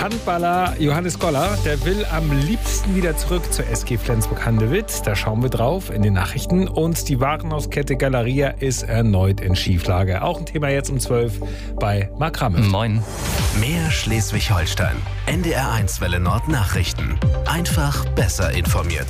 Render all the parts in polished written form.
Handballer Johannes Goller, der will am liebsten wieder zurück zur SG Flensburg-Handewitt. Da schauen wir drauf in den Nachrichten. Und die Warenhauskette Galeria ist erneut in Schieflage. Auch ein Thema jetzt um 12 bei Mark Ramme. Moin. Mehr Schleswig-Holstein. NDR1 Welle Nord Nachrichten. Einfach besser informiert.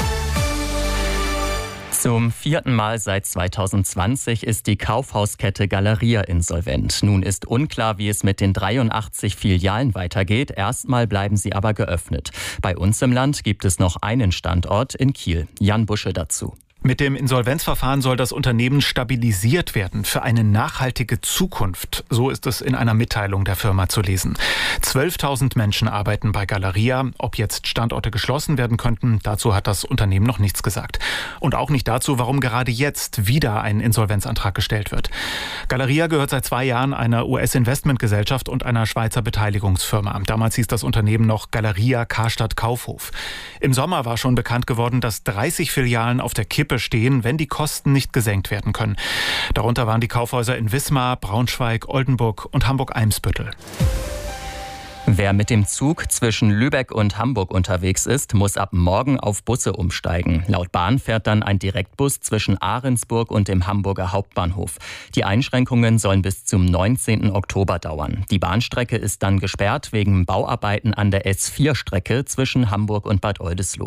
Zum 4. Mal seit 2020 ist die Kaufhauskette Galeria insolvent. Nun ist unklar, wie es mit den 83 Filialen weitergeht. Erstmal bleiben sie aber geöffnet. Bei uns im Land gibt es noch einen Standort in Kiel. Jan Busche dazu. Mit dem Insolvenzverfahren soll das Unternehmen stabilisiert werden für eine nachhaltige Zukunft. So ist es in einer Mitteilung der Firma zu lesen. 12.000 Menschen arbeiten bei Galeria. Ob jetzt Standorte geschlossen werden könnten, dazu hat das Unternehmen noch nichts gesagt. Und auch nicht dazu, warum gerade jetzt wieder ein Insolvenzantrag gestellt wird. Galeria gehört seit 2 Jahren einer US-Investmentgesellschaft und einer Schweizer Beteiligungsfirma. Damals hieß das Unternehmen noch Galeria Karstadt Kaufhof. Im Sommer war schon bekannt geworden, dass 30 Filialen auf der Kippe stehen, wenn die Kosten nicht gesenkt werden können. Darunter waren die Kaufhäuser in Wismar, Braunschweig, Oldenburg und Hamburg-Eimsbüttel. Wer mit dem Zug zwischen Lübeck und Hamburg unterwegs ist, muss ab morgen auf Busse umsteigen. Laut Bahn fährt dann ein Direktbus zwischen Ahrensburg und dem Hamburger Hauptbahnhof. Die Einschränkungen sollen bis zum 19. Oktober dauern. Die Bahnstrecke ist dann gesperrt wegen Bauarbeiten an der S4-Strecke zwischen Hamburg und Bad Oldesloe.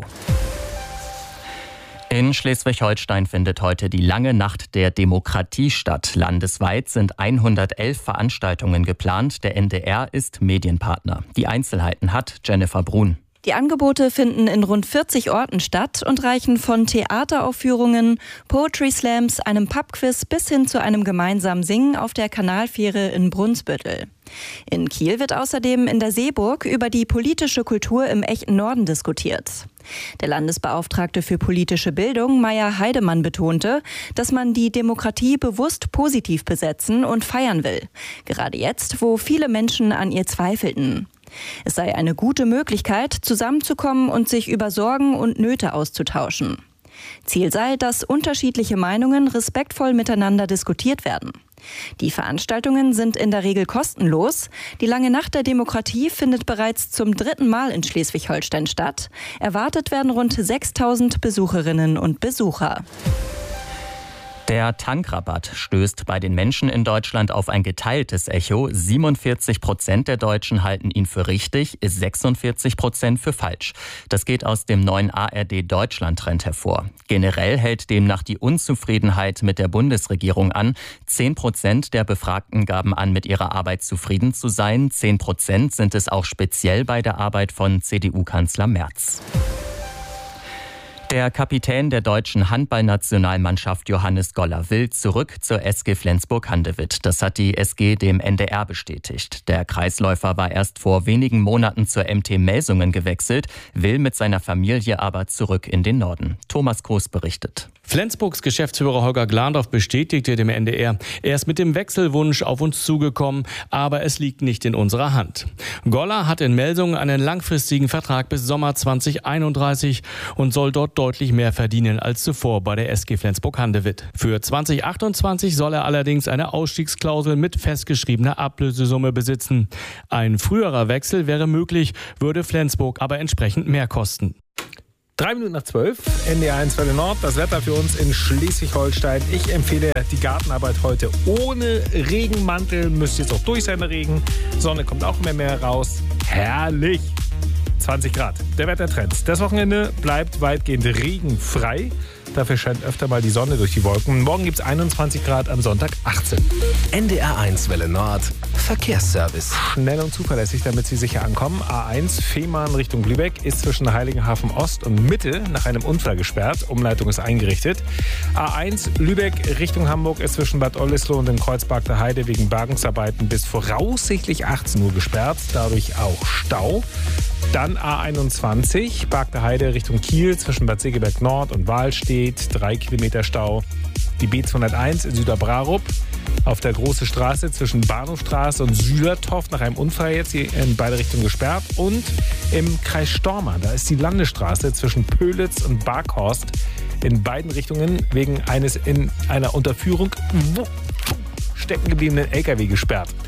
In Schleswig-Holstein findet heute die lange Nacht der Demokratie statt. Landesweit sind 111 Veranstaltungen geplant. Der NDR ist Medienpartner. Die Einzelheiten hat Jennifer Brun. Die Angebote finden in rund 40 Orten statt und reichen von Theateraufführungen, Poetry Slams, einem Pubquiz bis hin zu einem gemeinsamen Singen auf der Kanalfähre in Brunsbüttel. In Kiel wird außerdem in der Seeburg über die politische Kultur im echten Norden diskutiert. Der Landesbeauftragte für politische Bildung, Meier Heidemann, betonte, dass man die Demokratie bewusst positiv besetzen und feiern will. Gerade jetzt, wo viele Menschen an ihr zweifelten. Es sei eine gute Möglichkeit, zusammenzukommen und sich über Sorgen und Nöte auszutauschen. Ziel sei, dass unterschiedliche Meinungen respektvoll miteinander diskutiert werden. Die Veranstaltungen sind in der Regel kostenlos. Die lange Nacht der Demokratie findet bereits zum 3. Mal in Schleswig-Holstein statt. Erwartet werden rund 6.000 Besucherinnen und Besucher. Der Tankrabatt stößt bei den Menschen in Deutschland auf ein geteiltes Echo. 47% der Deutschen halten ihn für richtig, 46% für falsch. Das geht aus dem neuen ARD-Deutschland-Trend hervor. Generell hält demnach die Unzufriedenheit mit der Bundesregierung an. 10% der Befragten gaben an, mit ihrer Arbeit zufrieden zu sein. 10% sind es auch speziell bei der Arbeit von CDU-Kanzler Merz. Der Kapitän der deutschen Handballnationalmannschaft Johannes Goller will zurück zur SG Flensburg-Handewitt. Das hat die SG dem NDR bestätigt. Der Kreisläufer war erst vor wenigen Monaten zur MT Melsungen gewechselt, will mit seiner Familie aber zurück in den Norden. Thomas Groß berichtet. Flensburgs Geschäftsführer Holger Glandorf bestätigte dem NDR, er ist mit dem Wechselwunsch auf uns zugekommen, aber es liegt nicht in unserer Hand. Goller hat in Melsungen einen langfristigen Vertrag bis Sommer 2031 und soll dort deutlich mehr verdienen als zuvor bei der SG Flensburg-Handewitt. Für 2028 soll er allerdings eine Ausstiegsklausel mit festgeschriebener Ablösesumme besitzen. Ein früherer Wechsel wäre möglich, würde Flensburg aber entsprechend mehr kosten. 3 Minuten nach 12, NDR1 Welle Nord, das Wetter für uns in Schleswig-Holstein. Ich empfehle die Gartenarbeit heute ohne Regenmantel. Müsste jetzt auch durch sein, der Regen. Sonne kommt auch mehr raus. Herrlich! 20 Grad. Der Wettertrend. Das Wochenende bleibt weitgehend regenfrei. Dafür scheint öfter mal die Sonne durch die Wolken. Morgen gibt es 21 Grad, am Sonntag 18. NDR1 Welle Nord Verkehrsservice. Schnell und zuverlässig, damit Sie sicher ankommen. A1 Fehmarn Richtung Lübeck ist zwischen Heiligenhafen Ost und Mitte nach einem Unfall gesperrt. Umleitung ist eingerichtet. A1 Lübeck Richtung Hamburg ist zwischen Bad Oldesloe und dem Kreuzberg der Heide wegen Bergungsarbeiten bis voraussichtlich 18 Uhr gesperrt. Dadurch auch Stau. Dann A21 Berg der Heide Richtung Kiel zwischen Bad Segeberg Nord und Wahlstedt. 3 Kilometer Stau. Die B201 in Süderbrarup auf der Große Straße zwischen Bahnhofstraße und Südertorf nach einem Unfall jetzt hier in beide Richtungen gesperrt. Und im Kreis Stormarn, da ist die Landesstraße zwischen Pölitz und Barkhorst in beiden Richtungen wegen eines in einer Unterführung stecken gebliebenen LKW gesperrt.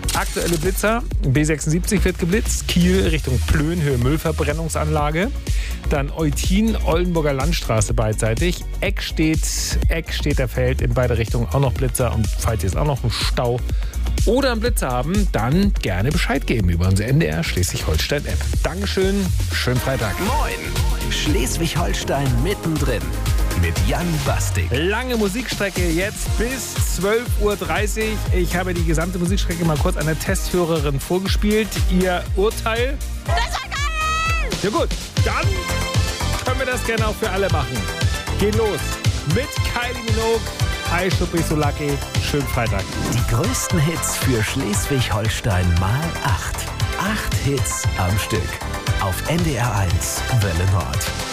Aktuelle Blitzer, B76 wird geblitzt, Kiel Richtung Plön, Höhe Müllverbrennungsanlage. Dann Eutin, Oldenburger Landstraße beidseitig. Eckstädter Feld in beide Richtungen auch noch Blitzer. Und falls ihr jetzt auch noch einen Stau oder einen Blitzer haben, dann gerne Bescheid geben über unsere NDR Schleswig-Holstein-App. Dankeschön, schönen Freitag. Moin! Schleswig-Holstein mittendrin mit Jan Bastik. Lange Musikstrecke jetzt bis 12.30 Uhr. Ich habe die gesamte Musikstrecke mal kurz einer Testhörerin vorgespielt. Ihr Urteil? Das war geil! Ja gut, dann können wir das gerne auch für alle machen. Geht los mit Kylie Minogue. Hi, Schuppi Solaki. Schönen Freitag. Die größten Hits für Schleswig-Holstein mal 8. 8 Hits am Stück. Auf NDR 1 Welle Nord.